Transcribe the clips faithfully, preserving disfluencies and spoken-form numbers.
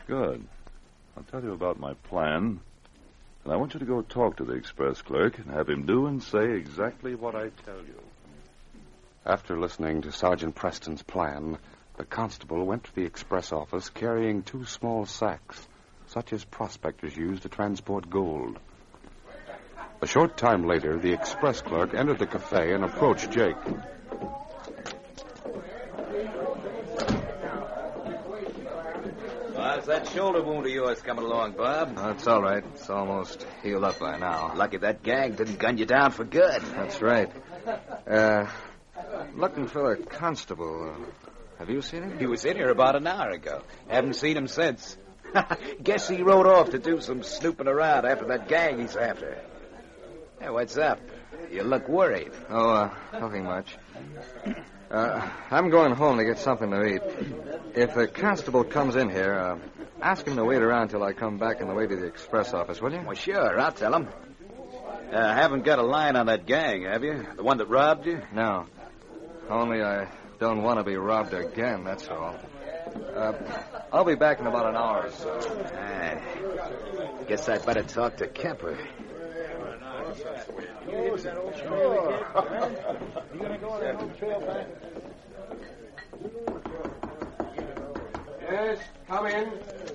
Good. I'll tell you about my plan. And I want you to go talk to the express clerk and have him do and say exactly what I tell you. After listening to Sergeant Preston's plan, the constable went to the express office carrying two small sacks, such as prospectors use to transport gold. A short time later, the express clerk entered the cafe and approached Jake. How's that shoulder wound of yours coming along, Bob? Oh, it's all right. It's almost healed up by now. Lucky that gang didn't gun you down for good. That's right. Uh, looking for the constable. Uh, have you seen him? He was in here about an hour ago. Haven't seen him since. Guess he rode off to do some snooping around after that gang he's after. Hey, what's up? You look worried. Oh, uh, nothing much. Uh, I'm going home to get something to eat. If the constable comes in here, uh, ask him to wait around till I come back on the way to the express office, will you? Well, sure, I'll tell him. Uh, haven't got a line on that gang, have you? The one that robbed you? No. Only I don't want to be robbed again, that's all. Uh, I'll be back in about an hour or so. Ah, guess I'd better talk to Kemper. Yes, come in.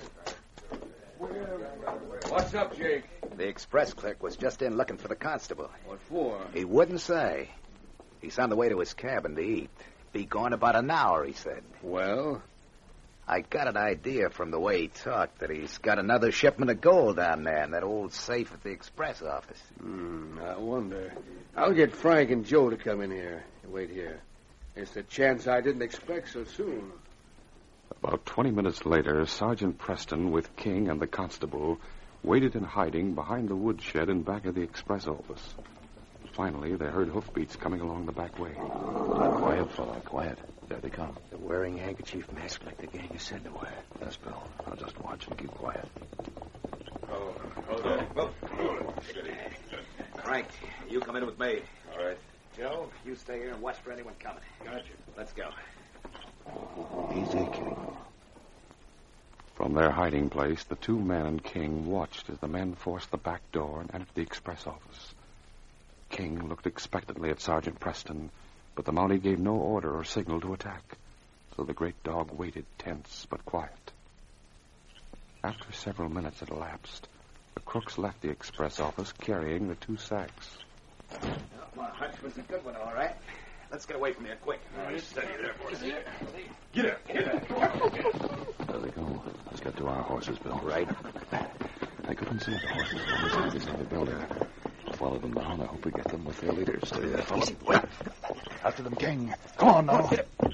What's up, Jake? The express clerk was just in looking for the constable. What for? He wouldn't say. He's on the way to his cabin to eat. Be gone about an hour, he said. Well? I got an idea from the way he talked that he's got another shipment of gold down there in that old safe at the express office. Hmm, I wonder. I'll get Frank and Joe to come in here. Wait here. It's a chance I didn't expect so soon. About twenty minutes later, Sergeant Preston, with King and the constable, waited in hiding behind the woodshed in back of the express office. Finally, they heard hoofbeats coming along the back way. Quiet, fella, quiet. There they come. They're wearing handkerchief masks like the gang is said to wear. Yes, Bill. I'll just watch and keep quiet. Oh, hold on. Oh. Frank, you come in with me. All right. Joe, you stay here and watch for anyone coming. Gotcha. Let's go. Easy, King. From their hiding place, the two men and King watched as the men forced the back door and entered the express office. King looked expectantly at Sergeant Preston, but the Mountie gave no order or signal to attack, so the great dog waited tense but quiet. After several minutes had elapsed, the crooks left the express office carrying the two sacks. Well, my hunch was a good one, all right. Let's get away from here quick. All right, steady there, boys. Get up, get up. There they go. Let's get to our horses, Bill. Right. I couldn't see the horses from this inside the building. Follow them down. I hope we get them with their leaders. Steady there, fellow. Wait. After them, King. Come on now.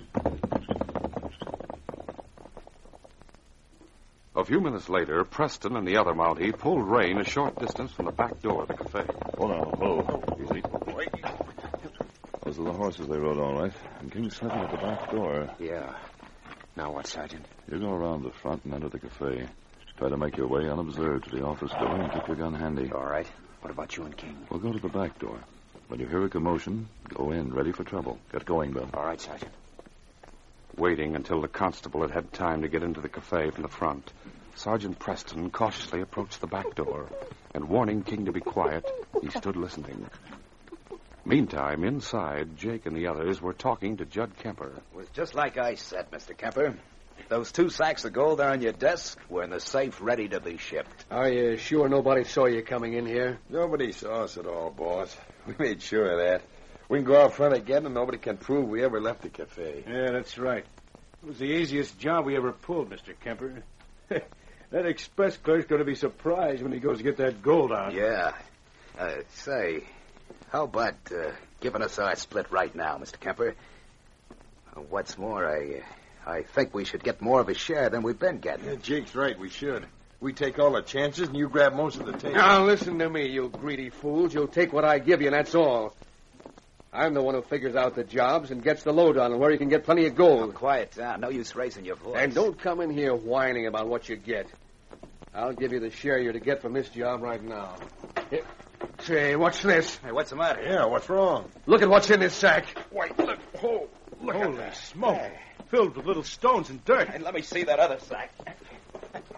A few minutes later, Preston and the other Mountie pulled rein a short distance from the back door of the cafe. Oh, now. Whoa. Easy. Those are the horses they rode, all right. And King's sniffing at the back door. Yeah. Now what, Sergeant? You go around the front and enter the cafe. Try to make your way unobserved to the office door and keep your gun handy. All right. What about you and King? We'll go to the back door. When you hear a commotion, go in, ready for trouble. Get going, Bill. All right, Sergeant. Waiting until the constable had had time to get into the cafe from the front, Sergeant Preston cautiously approached the back door, and warning King to be quiet, he stood listening. Meantime, inside, Jake and the others were talking to Judd Kemper. It was just like I said, Mister Kemper. Those two sacks of gold there on your desk were in the safe ready to be shipped. Are you sure nobody saw you coming in here? Nobody saw us at all, boss. We made sure of that. We can go out front again, and nobody can prove we ever left the cafe. Yeah, that's right. It was the easiest job we ever pulled, Mister Kemper. That express clerk's going to be surprised when he goes to get that gold out. Yeah. Uh, say, how about uh, giving us our split right now, Mister Kemper? Uh, what's more, I... Uh, I think we should get more of a share than we've been getting. Yeah, Jake's right, we should. We take all the chances, and you grab most of the take. Now, listen to me, you greedy fools. You'll take what I give you, and that's all. I'm the one who figures out the jobs and gets the lowdown on where you can get plenty of gold. Oh, quiet down. No use raising your voice. And don't come in here whining about what you get. I'll give you the share you're to get from this job right now. Here. Say, what's this? Hey, what's the matter? Yeah, what's wrong? Look at what's in this sack. Wait, look. Oh, look Holy smoke. Filled with little stones and dirt. And let me see that other sack.